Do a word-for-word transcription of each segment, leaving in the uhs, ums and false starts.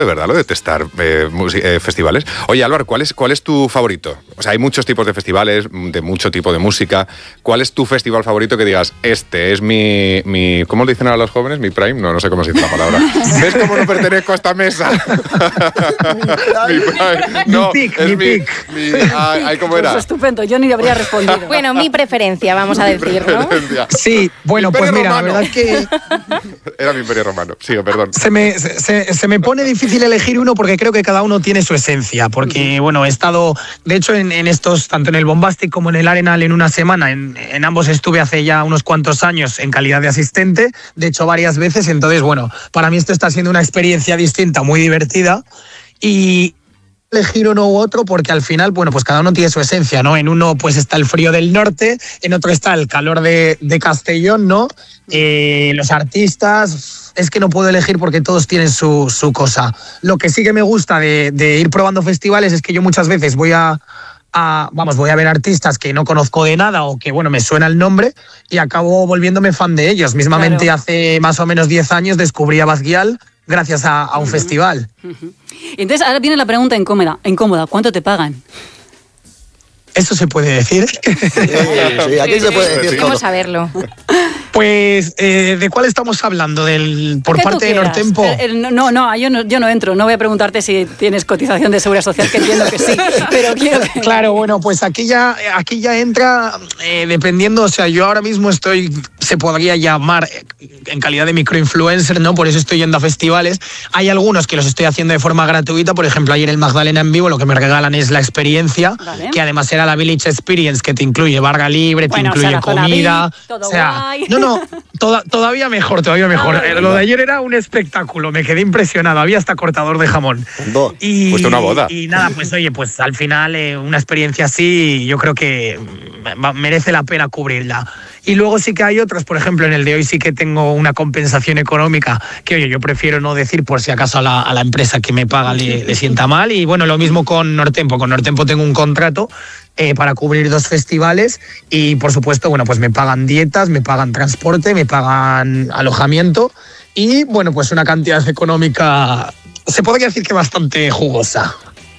de verdad, lo de testar eh, eh, festivales. Oye, Álvaro, ¿cuál es, ¿cuál es tu favorito? O sea, hay muchos tipos de festivales, de mucho tipo de música. ¿Cuál es tu festival favorito que digas, este es mi, mi ¿cómo le dicen a los jóvenes? ¿Mi prime? No, no sé cómo se dice la palabra. ¿Ves cómo no pertenezco a esta mesa? mi prime. No, mi pick, es mi mi, pick. Mi, ay, ay, ¿cómo era? Pues estupendo, yo ni habría respondido. Bueno, mi preferencia, vamos a decir, ¿no? Sí, bueno, pues mira, Romano. la verdad es que... Era mi Imperio Romano. Sigue, perdón. Se me, se, se me pone difícil elegir uno porque creo que cada uno tiene su esencia. Porque, bueno, he estado, de hecho, en, en estos, tanto en el Bombastic como en el Arenal en una semana. En, en ambos estuve hace ya unos cuantos años en calidad de asistente. De hecho, varias veces. Entonces, bueno, para mí esto está siendo una experiencia distinta, muy divertida. Y elegir uno u otro porque al final, bueno, pues cada uno tiene su esencia, ¿no? En uno pues está el frío del norte, en otro está el calor de, de Castellón, ¿no? Eh, los artistas, es que no puedo elegir porque todos tienen su, su cosa. Lo que sí que me gusta de, de ir probando festivales es que yo muchas veces voy a, a, vamos, voy a ver artistas que no conozco de nada o que, bueno, me suena el nombre y acabo volviéndome fan de ellos. Mismamente claro. Hace más o menos diez años descubrí a Basquiat gracias a, a un uh-huh. festival. Uh-huh. Entonces, ahora viene la pregunta incómoda. incómoda. ¿Cuánto te pagan? ¿Eso se puede decir? Sí, sí, aquí se puede decir todo. Vamos a verlo. Pues, eh, ¿de cuál estamos hablando? Del, ¿Por parte de Nortempo? El, el, no, no yo, no, yo no entro. No voy a preguntarte si tienes cotización de seguridad social, que entiendo que sí. Pero quiero que... Claro, bueno, pues aquí ya, aquí ya entra, eh, dependiendo, o sea, yo ahora mismo estoy, se podría llamar en calidad de microinfluencer, ¿no? Por eso estoy yendo a festivales. Hay algunos que los estoy haciendo de forma gratuita. Por ejemplo, ayer en el Magdalena en vivo lo que me regalan es la experiencia, vale. Que además era la Village Experience, que te incluye barra libre, bueno, te incluye o sea, comida. Beat, todo o sea, guay. No, no, toda, todavía mejor, todavía mejor. Ah, lo de ayer era un espectáculo, me quedé impresionado. Había hasta cortador de jamón. Y, pues una boda. Y nada, pues oye, pues al final eh, una experiencia así yo creo que merece la pena cubrirla. Y luego sí que hay otros, por ejemplo, en el de hoy sí que tengo una compensación económica que, oye, yo prefiero no decir por si acaso a la, a la empresa que me paga le, le sienta mal. Y bueno, lo mismo con Nortempo. Con Nortempo tengo un contrato eh, para cubrir dos festivales y, por supuesto, bueno, pues me pagan dietas, me pagan transporte, me pagan alojamiento y, bueno, pues una cantidad económica, se podría decir que bastante jugosa.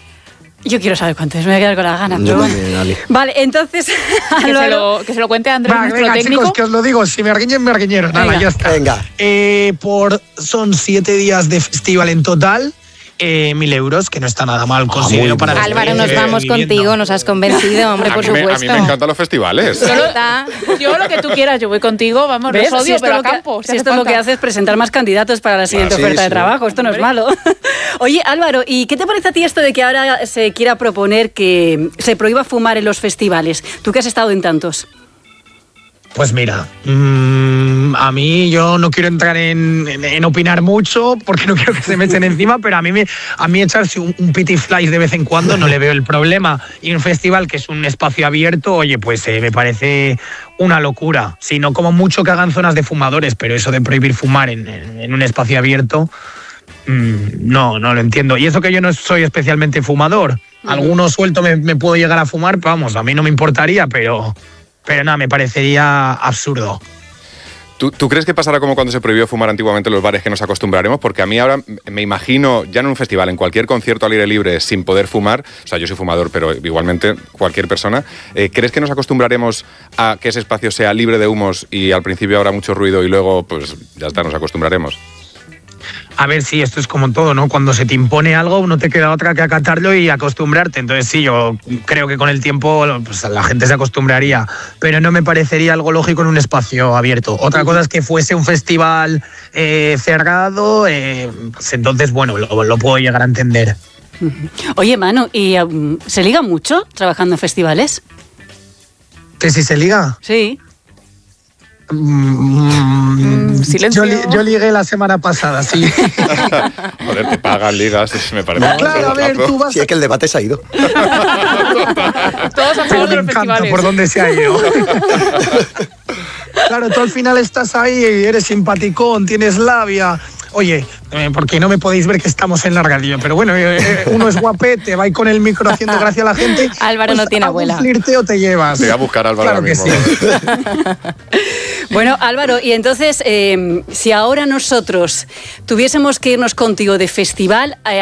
Yo quiero saber cuánto es, me voy a quedar con las ganas. Yo también, Ali. Vale, entonces... que, se lo, que se lo cuente a Andrés, Va, nuestro venga, técnico. Chicos, que os lo digo, si me arguiñen, me arguiñeron. Nada, ya está. Venga. Eh, por, son siete días de festival en total. Eh, mil euros, que no está nada mal considero ah, para... Álvaro, nos vamos viviendo. Contigo, nos has convencido, hombre, a por mí me, supuesto. A mí me encantan los festivales. Yo lo, yo lo que tú quieras, yo voy contigo, vamos, ¿ves? los odio, si esto pero lo a que, campo. Si esto es lo que hace es presentar más candidatos para la siguiente ah, sí, oferta sí. de trabajo, esto no es malo. Oye, Álvaro, ¿y qué te parece a ti esto de que ahora se quiera proponer que se prohíba fumar en los festivales? Tú que has estado en tantos. Pues mira, mmm, a mí yo no quiero entrar en, en, en opinar mucho porque no quiero que se me echen encima, pero a mí, me, a mí echarse un, un pity flies de vez en cuando no le veo el problema. Y un festival que es un espacio abierto, oye, pues eh, me parece una locura. Si no, como mucho que hagan zonas de fumadores, pero eso de prohibir fumar en, en, en un espacio abierto, mmm, no, no lo entiendo. Y eso que yo no soy especialmente fumador. Alguno suelto me, me puedo llegar a fumar, pero vamos, a mí no me importaría, pero... Pero nada, me parecería absurdo. ¿Tú, ¿Tú crees que pasará como cuando se prohibió fumar antiguamente en los bares, que nos acostumbraremos? Porque a mí ahora me imagino, ya en un festival, en cualquier concierto al aire libre, sin poder fumar, o sea, yo soy fumador, pero igualmente cualquier persona, eh, ¿crees que nos acostumbraremos a que ese espacio sea libre de humos y al principio habrá mucho ruido y luego, pues ya está, nos acostumbraremos? A ver, sí, esto es como todo, ¿no? Cuando se te impone algo, no te queda otra que acatarlo y acostumbrarte. Entonces sí, yo creo que con el tiempo pues, la gente se acostumbraría, pero no me parecería algo lógico en un espacio abierto. Otra cosa es que fuese un festival eh, cerrado, eh, pues entonces, bueno, lo, lo puedo llegar a entender. Oye, Manu, ¿y um, se liga mucho trabajando en festivales? ¿Que si se liga? Sí. Mm, mm, silencio. Yo, yo ligué la semana pasada, sí. Joder, te pagan, ligas, me parece. No, claro, a ver, tú vas... Sí, es que el debate se ha ido. Todos a favor de los festivales. por dónde se ha ido. Claro, tú al final estás ahí, eres simpaticón, tienes labia. oye, eh, porque no me podéis ver que estamos en la radio, pero bueno, eh, eh, uno es guapete, va ahí con el micro haciendo gracia a la gente. Álvaro no tiene abuela. Un flirteo te llevas. Te voy a buscar a Álvaro Claro ahora que mismo. sí. Bueno, Álvaro, y entonces, eh, si ahora nosotros tuviésemos que irnos contigo de festival, eh,